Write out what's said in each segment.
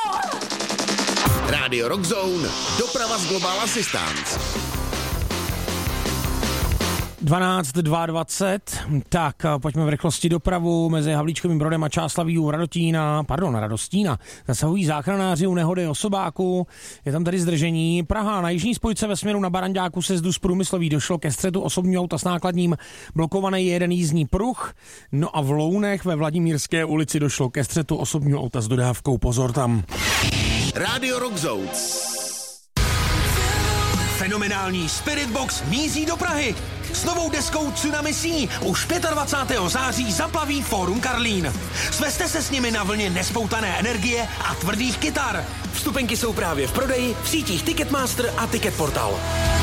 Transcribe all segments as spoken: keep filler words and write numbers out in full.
Radio Rockzone, doprava z Global Assistance. dvanáct dvacet dva, tak pojďme v rychlosti dopravu mezi Havlíčkovým Brodem a Čáslaví u Radotína, pardon, Radostína. Zasahují záchranáři u nehody osobáku, je tam tady zdržení. Praha na jižní spojce ve směru na Baranďáku se zduz průmyslový došlo ke střetu osobního auta s nákladním, blokovaný je jeden jízdní pruh. No a v Lounech ve Vladimírské ulici došlo ke střetu osobního auta s dodávkou, pozor tam. Radio Rockzone. Fenomenální Spirit Box míří do Prahy. S novou deskou Tsunami Sea už dvacátého pátého září zaplaví Fórum Karlín. Svezte se s nimi na vlně nespoutané energie a tvrdých kytar. Vstupenky jsou právě v prodeji v sítích Ticketmaster a Ticketportal.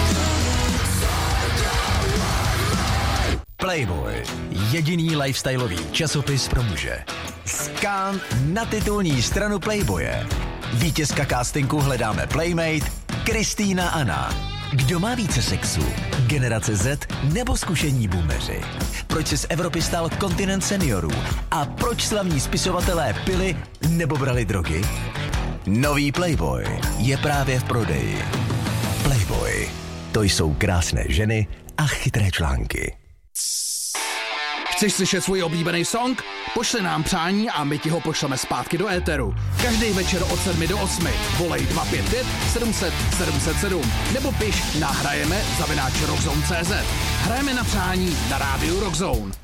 Playboy. Jediný lifestyleový časopis pro muže. Skán na titulní stranu Playboye. Vítězka castingu Hledáme Playmate Kristýna Anna. Kdo má více sexu? Generace Z nebo zkušení boomeři? Proč se z Evropy stal kontinent seniorů? A proč slavní spisovatelé pili nebo brali drogy? Nový Playboy je právě v prodeji. Playboy. To jsou krásné ženy a chytré články. Chceš slyšet svůj oblíbený song? Pošli nám přání a my ti ho pošleme zpátky do éteru. Každý večer od sedmi do osmi. Volej dva pět pět sedm set sedm set sedm nebo piš na hrajeme zavináč rockzone tečka cé zet. Hrajeme na přání na rádiu Rockzone.